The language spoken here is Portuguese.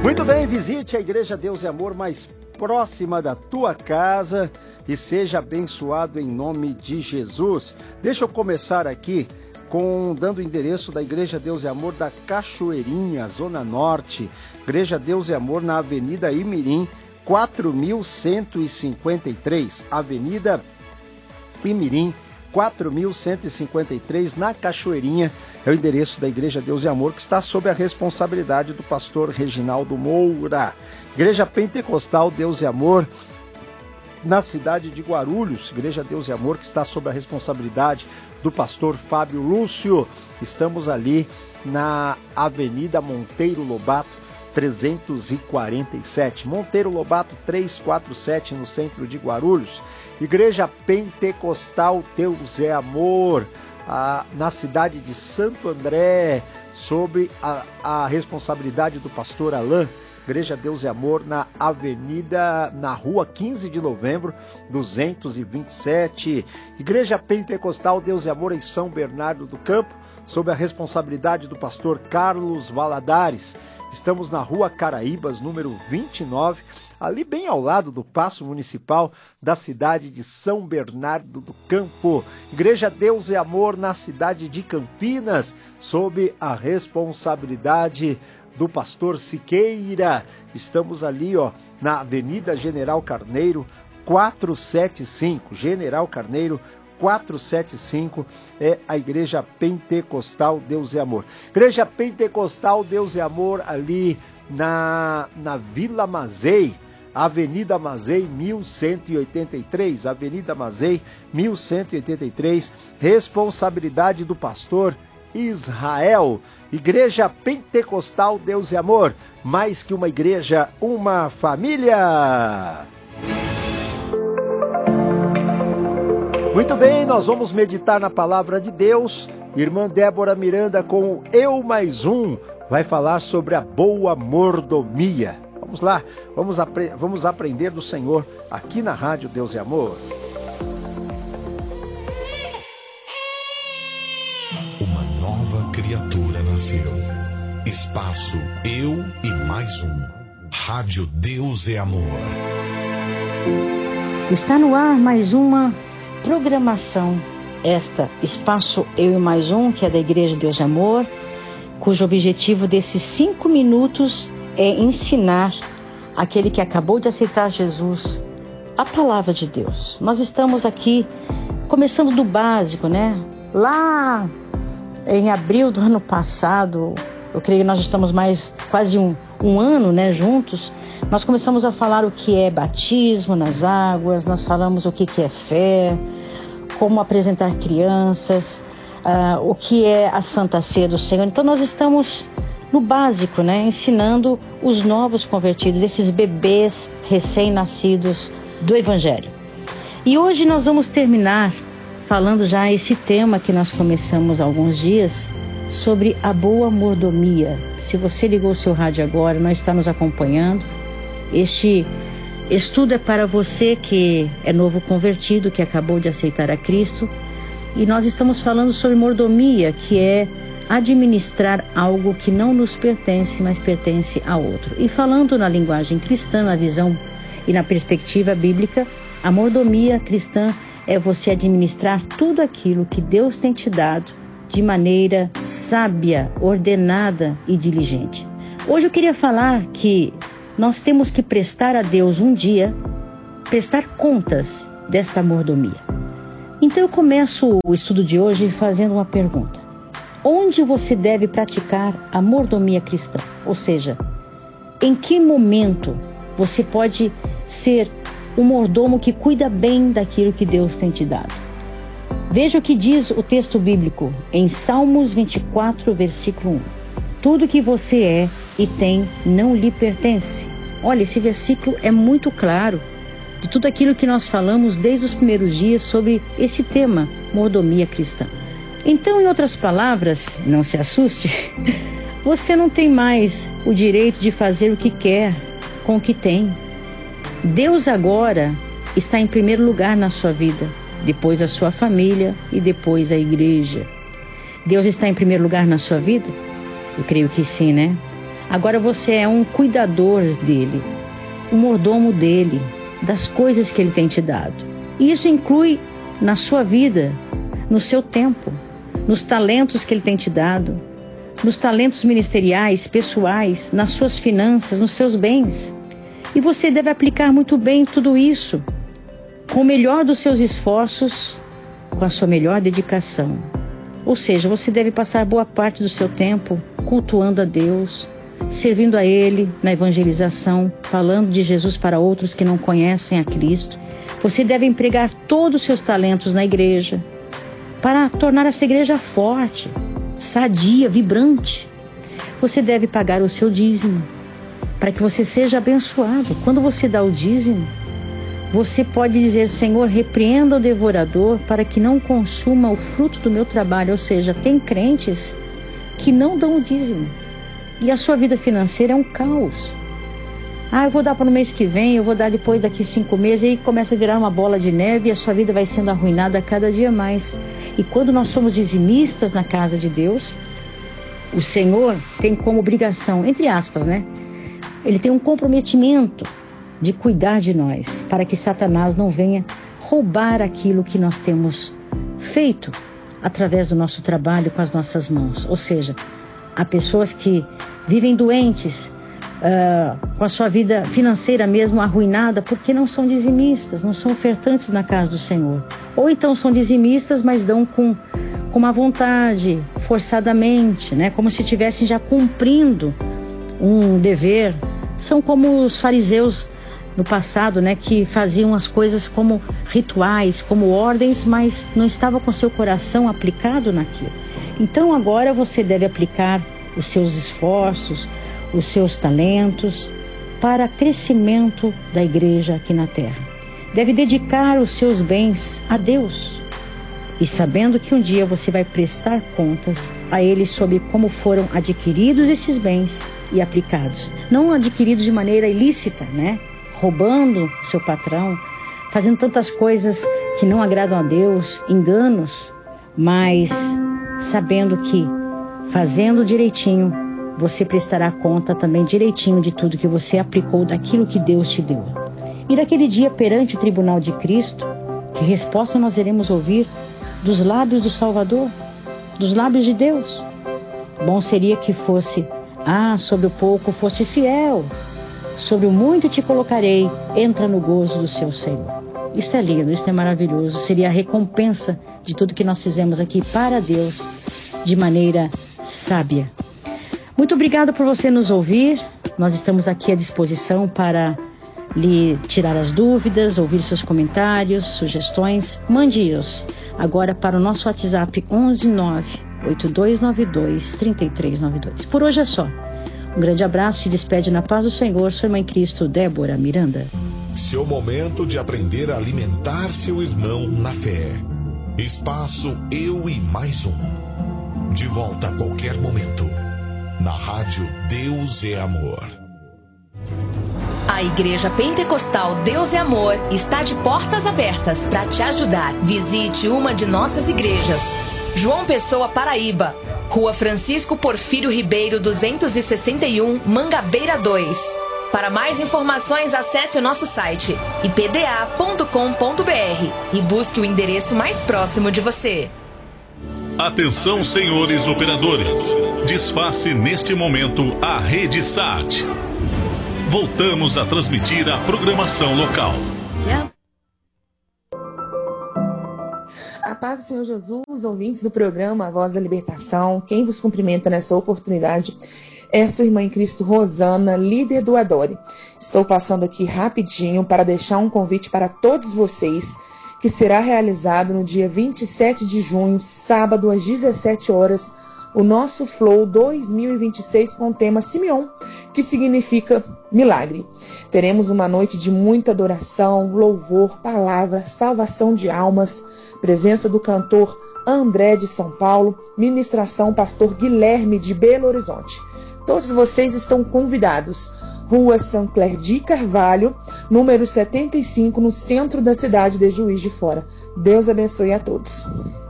Muito bem, visite a Igreja Deus e Amor mais próxima da tua casa e seja abençoado em nome de Jesus. Deixa eu começar aqui dando o endereço da Igreja Deus e Amor da Cachoeirinha, Zona Norte. Igreja Deus e Amor na Avenida Imirim, 4153. Avenida Imirim, 4153, na Cachoeirinha, é o endereço da Igreja Deus e Amor, que está sob a responsabilidade do pastor Reginaldo Moura. Igreja Pentecostal Deus e Amor, na cidade de Guarulhos, Igreja Deus e Amor, que está sob a responsabilidade do pastor Fábio Lúcio. Estamos ali na Avenida Monteiro Lobato, 347. Monteiro Lobato 347, no centro de Guarulhos. Igreja Pentecostal Deus é Amor, na cidade de Santo André, sob a responsabilidade do pastor Alain. Igreja Deus e Amor na rua 15 de novembro, 227. Igreja Pentecostal Deus e Amor em São Bernardo do Campo, sob a responsabilidade do pastor Carlos Valadares. Estamos na rua Caraíbas, número 29, ali bem ao lado do Paço Municipal da cidade de São Bernardo do Campo. Igreja Deus e Amor na cidade de Campinas, sob a responsabilidade do pastor Siqueira. Estamos ali, na Avenida General Carneiro, 475. General Carneiro, 475, é a Igreja Pentecostal Deus e Amor. Igreja Pentecostal Deus e Amor ali na Vila Mazei, Avenida Mazei 1183, Avenida Mazei 1183, responsabilidade do pastor Israel. Igreja Pentecostal Deus e Amor, mais que uma igreja, uma família. Muito bem, nós vamos meditar na palavra de Deus. Irmã Débora Miranda com Eu Mais Um vai falar sobre a boa mordomia. Vamos lá, vamos aprender do Senhor aqui na Rádio Deus e Amor. Uma nova criatura nasceu. Espaço Eu e Mais Um. Rádio Deus e Amor. Está no ar mais uma programação, esta Espaço Eu e Mais Um, que é da Igreja Deus e Amor, cujo objetivo desses 5 minutos é ensinar aquele que acabou de aceitar Jesus a palavra de Deus. Nós estamos aqui começando do básico, né? Lá em abril do ano passado, eu creio que nós estamos mais quase um ano, né, juntos. Nós começamos a falar o que é batismo nas águas, nós falamos o que é fé, como apresentar crianças, o que é a Santa Ceia do Senhor. Então nós estamos no básico, né, ensinando os novos convertidos, esses bebês recém-nascidos do Evangelho. E hoje nós vamos terminar falando já esse tema que nós começamos há alguns dias, sobre a boa mordomia. Se você ligou o seu rádio agora, não está nos acompanhando, este estudo é para você que é novo convertido, que acabou de aceitar a Cristo. E nós estamos falando sobre mordomia, que é administrar algo que não nos pertence, mas pertence a outro. E falando na linguagem cristã, na visão e na perspectiva bíblica, a mordomia cristã é você administrar tudo aquilo que Deus tem te dado de maneira sábia, ordenada e diligente. Hoje eu queria falar que nós temos que prestar a Deus um dia, prestar contas desta mordomia. Então eu começo o estudo de hoje fazendo uma pergunta. Onde você deve praticar a mordomia cristã? Ou seja, em que momento você pode ser um mordomo que cuida bem daquilo que Deus tem te dado? Veja o que diz o texto bíblico em Salmos 24, versículo 1. Tudo que você é e tem não lhe pertence. Olha, esse versículo é muito claro de tudo aquilo que nós falamos desde os primeiros dias sobre esse tema, mordomia cristã. Então, em outras palavras, não se assuste, você não tem mais o direito de fazer o que quer com o que tem. Deus agora está em primeiro lugar na sua vida, depois a sua família e depois a igreja. Deus está em primeiro lugar na sua vida? Eu creio que sim, né? Agora você é um cuidador dele, um mordomo dele, das coisas que ele tem te dado. E isso inclui na sua vida, no seu tempo, nos talentos que ele tem te dado, nos talentos ministeriais, pessoais, nas suas finanças, nos seus bens. E você deve aplicar muito bem tudo isso, com o melhor dos seus esforços, com a sua melhor dedicação. Ou seja, você deve passar boa parte do seu tempo cultuando a Deus, servindo a Ele na evangelização, falando de Jesus para outros que não conhecem a Cristo. Você deve empregar todos os seus talentos na igreja, para tornar essa igreja forte, sadia, vibrante. Você deve pagar o seu dízimo, para que você seja abençoado. Quando você dá o dízimo, você pode dizer: Senhor, repreenda o devorador para que não consuma o fruto do meu trabalho. Ou seja, tem crentes que não dão o dízimo. E a sua vida financeira é um caos. Eu vou dar para o mês que vem, eu vou dar depois daqui 5 meses. E aí começa a virar uma bola de neve e a sua vida vai sendo arruinada a cada dia mais. E quando nós somos dizimistas na casa de Deus, o Senhor tem como obrigação, entre aspas, né? Ele tem um comprometimento de cuidar de nós, para que Satanás não venha roubar aquilo que nós temos feito através do nosso trabalho com as nossas mãos. Ou seja, há pessoas que vivem doentes, com a sua vida financeira mesmo arruinada, porque não são dizimistas, não são ofertantes na casa do Senhor. Ou então são dizimistas, mas dão com má vontade, forçadamente, né? Como se estivessem já cumprindo um dever. São como os fariseus no passado, né? Que faziam as coisas como rituais, como ordens, mas não estava com seu coração aplicado naquilo. Então agora você deve aplicar os seus esforços, os seus talentos para crescimento da igreja aqui na terra. Deve dedicar os seus bens a Deus, e sabendo que um dia você vai prestar contas a Ele sobre como foram adquiridos esses bens e aplicados. Não adquiridos de maneira ilícita, né? Roubando seu patrão, fazendo tantas coisas que não agradam a Deus, enganos, mas sabendo que fazendo direitinho, você prestará conta também direitinho de tudo que você aplicou daquilo que Deus te deu. E naquele dia perante o tribunal de Cristo, que resposta nós iremos ouvir dos lábios do Salvador, dos lábios de Deus? Bom seria que fosse: sobre o pouco fosse fiel, sobre o muito te colocarei, entra no gozo do seu Senhor. Isso é lindo, isso é maravilhoso. Seria a recompensa de tudo que nós fizemos aqui para Deus, de maneira sábia. Muito obrigada por você nos ouvir. Nós estamos aqui à disposição para lhe tirar as dúvidas, ouvir seus comentários, sugestões. Mande-os agora para o nosso WhatsApp 11982923392. Por hoje é só. Um grande abraço, se despede na paz do Senhor, sua irmã em Cristo, Débora Miranda. Seu momento de aprender a alimentar seu irmão na fé. Espaço Eu e Mais Um. De volta a qualquer momento. Na rádio Deus é Amor. A Igreja Pentecostal Deus é Amor está de portas abertas para te ajudar. Visite uma de nossas igrejas. João Pessoa, Paraíba. Rua Francisco Porfírio Ribeiro, 261, Mangabeira 2. Para mais informações, acesse o nosso site ipda.com.br e busque o endereço mais próximo de você. Atenção, senhores operadores. Desface neste momento a rede SAT. Voltamos a transmitir a programação local. A paz do Senhor Jesus, ouvintes do programa Voz da Libertação, quem vos cumprimenta nessa oportunidade é sua irmã em Cristo, Rosana, líder do Adore. Estou passando aqui rapidinho para deixar um convite para todos vocês, que será realizado no dia 27 de junho, sábado, às 17 horas, o nosso Flow 2026 com o tema Simeon, que significa milagre. Teremos uma noite de muita adoração, louvor, palavra, salvação de almas, presença do cantor André de São Paulo, ministração pastor Guilherme de Belo Horizonte. Todos vocês estão convidados. Rua São Clair de Carvalho, número 75, no centro da cidade de Juiz de Fora. Deus abençoe a todos.